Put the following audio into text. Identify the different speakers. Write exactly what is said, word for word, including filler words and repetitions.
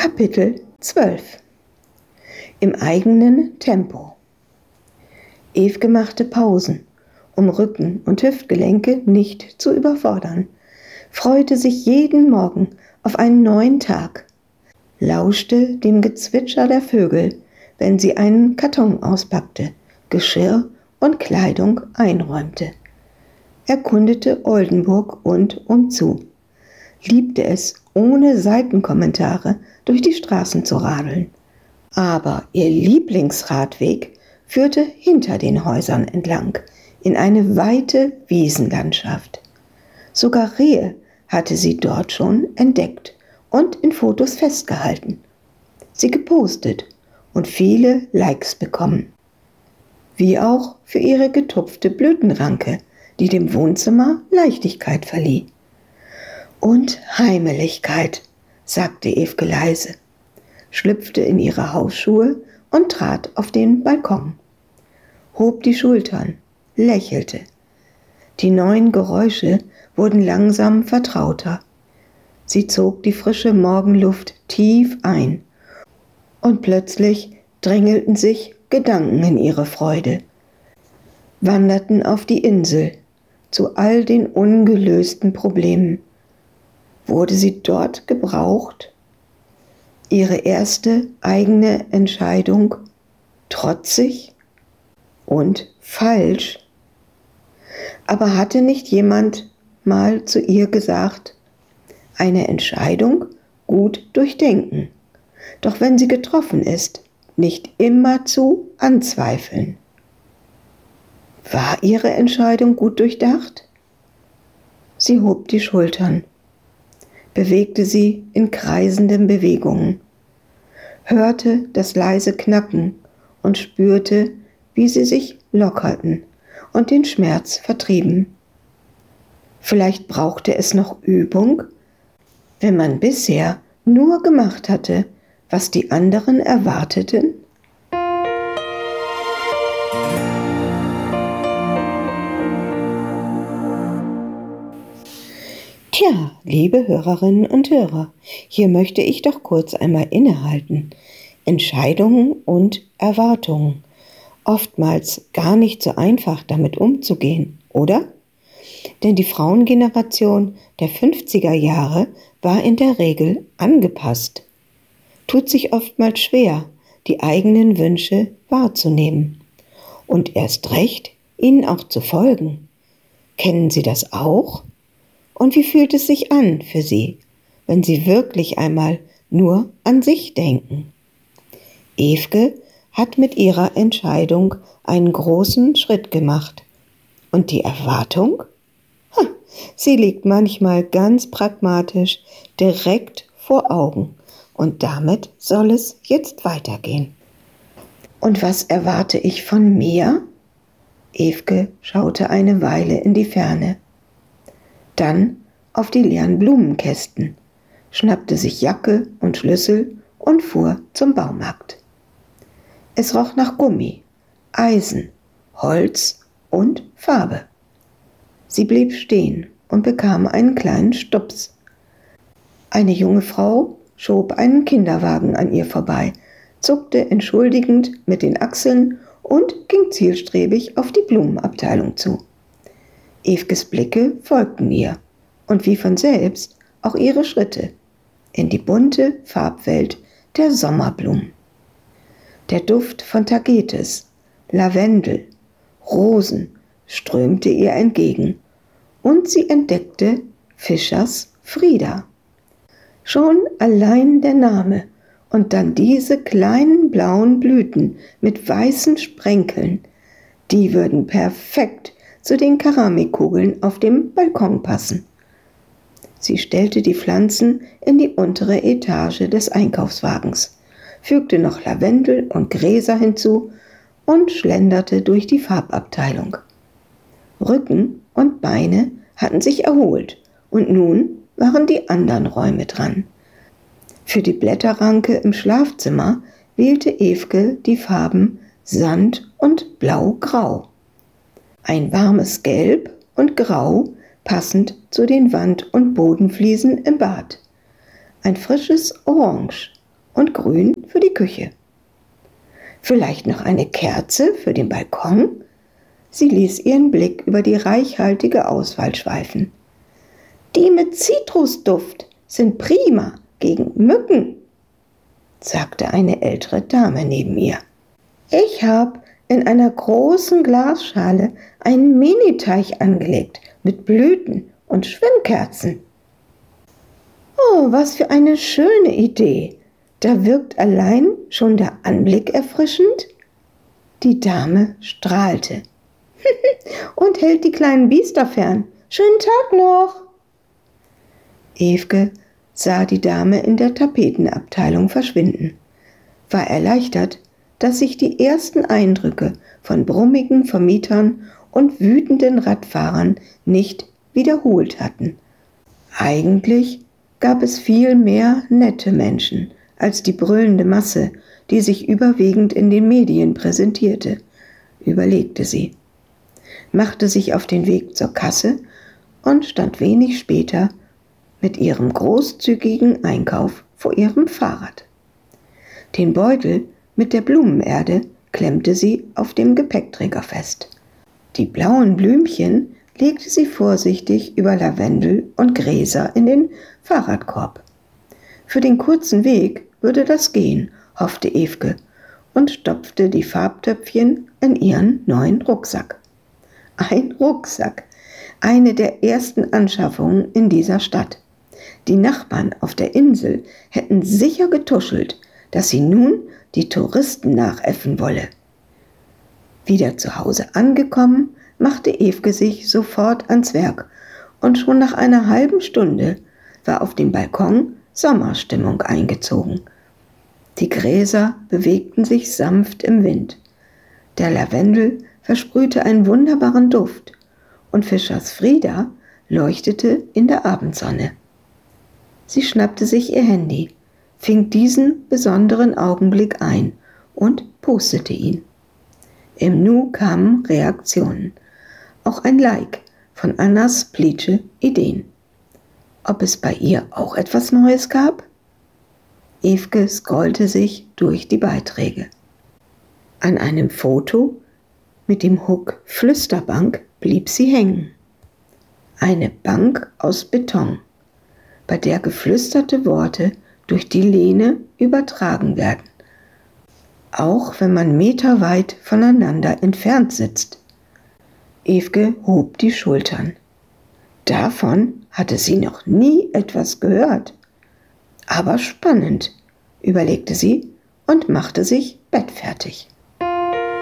Speaker 1: Kapitel zwölf. Im eigenen Tempo. Ewke machte Pausen, um Rücken und Hüftgelenke nicht zu überfordern, freute sich jeden Morgen auf einen neuen Tag, lauschte dem Gezwitscher der Vögel, wenn sie einen Karton auspackte, Geschirr und Kleidung einräumte, erkundete Oldenburg und umzu, liebte es, ohne Seitenkommentare durch die Straßen zu radeln. Aber ihr Lieblingsradweg führte hinter den Häusern entlang, in eine weite Wiesenlandschaft. Sogar Rehe hatte sie dort schon entdeckt und in Fotos festgehalten, sie gepostet und viele Likes bekommen. Wie auch für ihre getupfte Blütenranke, die dem Wohnzimmer Leichtigkeit verlieh. Und Heimeligkeit, sagte Ewke leise, schlüpfte in ihre Hausschuhe und trat auf den Balkon, hob die Schultern, lächelte. Die neuen Geräusche wurden langsam vertrauter. Sie zog die frische Morgenluft tief ein und plötzlich drängelten sich Gedanken in ihre Freude, wanderten auf die Insel zu all den ungelösten Problemen. Wurde sie dort gebraucht? Ihre erste eigene Entscheidung trotzig und falsch? Aber hatte nicht jemand mal zu ihr gesagt, eine Entscheidung gut durchdenken, doch wenn sie getroffen ist, nicht immerzu anzweifeln? War ihre Entscheidung gut durchdacht? Sie hob die Schultern, bewegte sie in kreisenden Bewegungen, hörte das leise Knacken und spürte, wie sie sich lockerten und den Schmerz vertrieben. Vielleicht brauchte es noch Übung, wenn man bisher nur gemacht hatte, was die anderen erwarteten? Tja, liebe Hörerinnen und Hörer, hier möchte ich doch kurz einmal innehalten. Entscheidungen und Erwartungen. Oftmals gar nicht so einfach damit umzugehen, oder? Denn die Frauengeneration der fünfziger Jahre war in der Regel angepasst. Tut sich oftmals schwer, die eigenen Wünsche wahrzunehmen. Und erst recht, ihnen auch zu folgen. Kennen Sie das auch? Und wie fühlt es sich an für Sie, wenn Sie wirklich einmal nur an sich denken? Ewke hat mit ihrer Entscheidung einen großen Schritt gemacht. Und die Erwartung? Ha, sie liegt manchmal ganz pragmatisch direkt vor Augen. Und damit soll es jetzt weitergehen. Und was erwarte ich von mir? Ewke schaute eine Weile in die Ferne. Dann auf die leeren Blumenkästen, schnappte sich Jacke und Schlüssel und fuhr zum Baumarkt. Es roch nach Gummi, Eisen, Holz und Farbe. Sie blieb stehen und bekam einen kleinen Stups. Eine junge Frau schob einen Kinderwagen an ihr vorbei, zuckte entschuldigend mit den Achseln und ging zielstrebig auf die Blumenabteilung zu. Ewkes Blicke folgten ihr und wie von selbst auch ihre Schritte in die bunte Farbwelt der Sommerblumen. Der Duft von Tagetes, Lavendel, Rosen strömte ihr entgegen und sie entdeckte Fischers Frieda. Schon allein der Name und dann diese kleinen blauen Blüten mit weißen Sprenkeln, die würden perfekt zu den Keramikkugeln auf dem Balkon passen. Sie stellte die Pflanzen in die untere Etage des Einkaufswagens, fügte noch Lavendel und Gräser hinzu und schlenderte durch die Farbabteilung. Rücken und Beine hatten sich erholt und nun waren die anderen Räume dran. Für die Blätterranke im Schlafzimmer wählte Ewke die Farben Sand und Blau-Grau. Ein warmes Gelb und Grau passend zu den Wand- und Bodenfliesen im Bad. Ein frisches Orange und Grün für die Küche. Vielleicht noch eine Kerze für den Balkon? Sie ließ ihren Blick über die reichhaltige Auswahl schweifen. Die mit Zitrusduft sind prima gegen Mücken, sagte eine ältere Dame neben ihr. Ich habe in einer großen Glasschale einen Miniteich angelegt mit Blüten und Schwimmkerzen. Oh, was für eine schöne Idee! Da wirkt allein schon der Anblick erfrischend. Die Dame strahlte. Und hält die kleinen Biester fern. Schönen Tag noch! Evke sah die Dame in der Tapetenabteilung verschwinden, war erleichtert, dass sich die ersten Eindrücke von brummigen Vermietern und wütenden Radfahrern nicht wiederholt hatten. Eigentlich gab es viel mehr nette Menschen als die brüllende Masse, die sich überwiegend in den Medien präsentierte, überlegte sie, machte sich auf den Weg zur Kasse und stand wenig später mit ihrem großzügigen Einkauf vor ihrem Fahrrad. Den Beutel mit der Blumenerde klemmte sie auf dem Gepäckträger fest. Die blauen Blümchen legte sie vorsichtig über Lavendel und Gräser in den Fahrradkorb. Für den kurzen Weg würde das gehen, hoffte Evke und stopfte die Farbtöpfchen in ihren neuen Rucksack. Ein Rucksack, eine der ersten Anschaffungen in dieser Stadt. Die Nachbarn auf der Insel hätten sicher getuschelt, dass sie nun die Touristen nachäffen wolle. Wieder zu Hause angekommen, machte Evke sich sofort ans Werk und schon nach einer halben Stunde war auf dem Balkon Sommerstimmung eingezogen. Die Gräser bewegten sich sanft im Wind. Der Lavendel versprühte einen wunderbaren Duft und Fischers Frieda leuchtete in der Abendsonne. Sie schnappte sich ihr Handy, fing diesen besonderen Augenblick ein und postete ihn. Im Nu kamen Reaktionen, auch ein Like von Annas Plitsche Ideen. Ob es bei ihr auch etwas Neues gab? Evke scrollte sich durch die Beiträge. An einem Foto mit dem Hook Flüsterbank blieb sie hängen. Eine Bank aus Beton, bei der geflüsterte Worte durch die Lehne übertragen werden, auch wenn man meterweit voneinander entfernt sitzt. Evke hob die Schultern. Davon hatte sie noch nie etwas gehört. Aber spannend, überlegte sie und machte sich bettfertig.